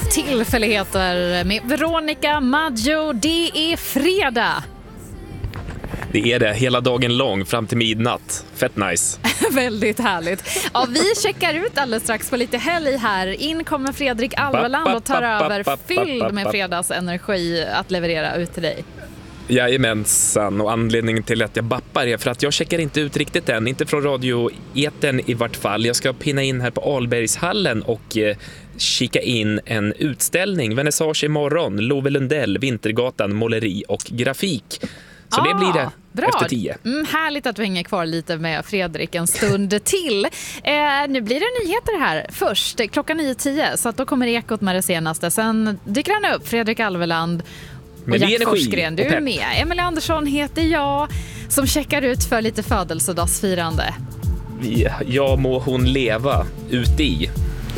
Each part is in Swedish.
Tillfälligheter med Veronica Maggio. Det är fredag. Det är det hela dagen lång fram till midnatt. Fett nice. Väldigt härligt. Ja, vi checkar ut alldeles strax på lite helg här. In kommer Fredrik Alveland och tar över fylld med fredagsenergi att leverera ut till dig. Jajamensan, och anledningen till att jag bappar är för att jag checkar inte ut riktigt än. Inte från radioeten i vart fall. Jag ska pinna in här på Albergshallen och kika in en utställning. Vernissage imorgon. Love Lundell, Vintergatan, måleri och grafik. Så det blir det bra. Efter 10. Härligt att vi hänger kvar lite med Fredrik en stund till. Nu blir det nyheter här först, klockan 9:10. Så att då kommer Ekot med det senaste. Sen dyker han upp, Fredrik Alveland och Jack Forsgren. Du är med. Emelie Andersson heter jag, som checkar ut för lite födelsedagsfirande. Ja, må hon leva ut i.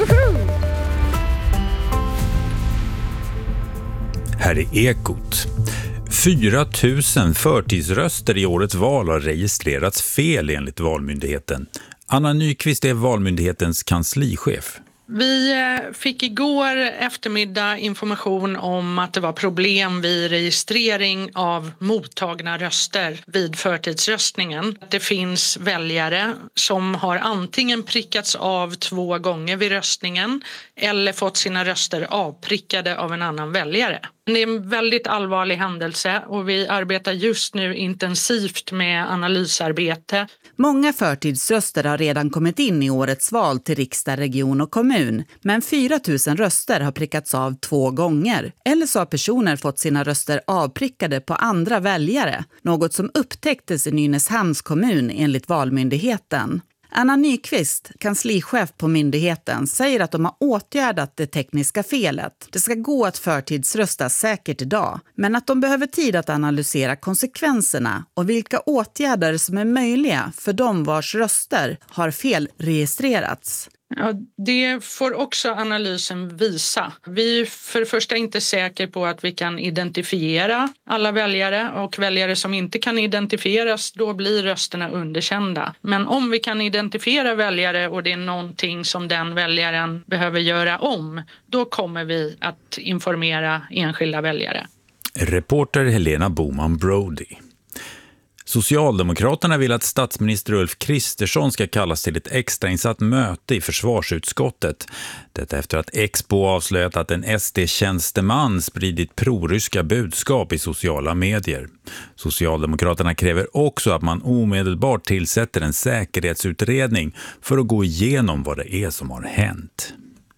Här är Ekot. 4 000 förtidsröster i årets val har registrerats fel enligt Valmyndigheten. Anna Nyqvist är Valmyndighetens kanslichef. Vi fick igår eftermiddag information om att det var problem vid registrering av mottagna röster vid förtidsröstningen. Det finns väljare som har antingen prickats av 2 gånger vid röstningen eller fått sina röster avprickade av en annan väljare. Det är en väldigt allvarlig händelse och vi arbetar just nu intensivt med analysarbete. Många förtidsröster har redan kommit in i årets val till riksdag, region och kommun. Men 4 000 röster har prickats av 2 gånger. Eller så har personer fått sina röster avprickade på andra väljare. Något som upptäcktes i Nynäshamns kommun enligt Valmyndigheten. Anna Nyqvist, kanslichef på myndigheten, säger att de har åtgärdat det tekniska felet. Det ska gå att förtidsrösta säkert idag, men att de behöver tid att analysera konsekvenserna och vilka åtgärder som är möjliga för de vars röster har felregistrerats. Ja, det får också analysen visa. Vi är för det första inte säkra på att vi kan identifiera alla väljare, och väljare som inte kan identifieras, då blir rösterna underkända. Men om vi kan identifiera väljare och det är någonting som den väljaren behöver göra om, då kommer vi att informera enskilda väljare. Reporter Helena Boman Brody. Socialdemokraterna vill att statsminister Ulf Kristersson ska kallas till ett extrainsatt möte i försvarsutskottet. Detta efter att Expo avslöjat att en SD-tjänsteman spridit proryska budskap i sociala medier. Socialdemokraterna kräver också att man omedelbart tillsätter en säkerhetsutredning för att gå igenom vad det är som har hänt.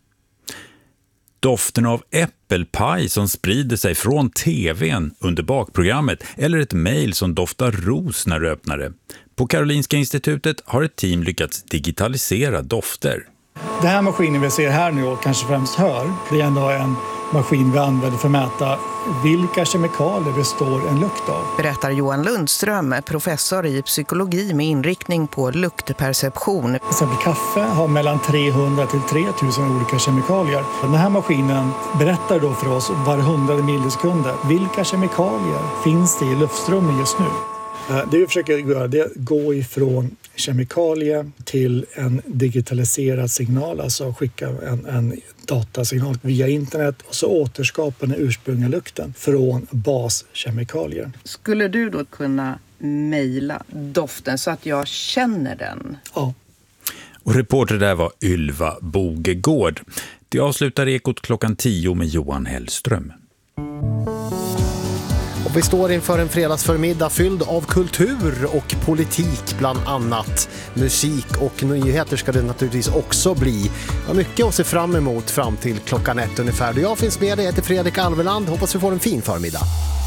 Doften av äppelpaj som sprider sig från tvn under bakprogrammet eller ett mejl som doftar ros när du öppnar det. På Karolinska institutet har ett team lyckats digitalisera dofter. Den här maskinen vi ser här nu och kanske främst hör, det är ändå en maskin vi använder för att mäta vilka kemikalier består en lukt av. Berättar Johan Lundström, professor i psykologi med inriktning på luktperception. Till exempel kaffe har mellan 300 till 3000 olika kemikalier. Den här maskinen berättar då för oss var 100 millisekunder vilka kemikalier finns det i luftströmmen just nu. Det vi försöker göra det är att gå ifrån kemikalier till en digitaliserad signal, alltså skicka en datasignal via internet och så återskapa den ursprungliga lukten från baskemikalier. Skulle du då kunna mejla doften så att jag känner den? Ja. Och reporter där var Ylva Bogegård. Det avslutar Ekot klockan 10 med Johan Hellström. Och vi står inför en fredagsförmiddag fylld av kultur och politik bland annat. Musik och nyheter ska det naturligtvis också bli. Ja, mycket att se fram emot fram till klockan 1 ungefär. Jag finns med dig, jag heter Fredrik Alveland. Hoppas vi får en fin förmiddag.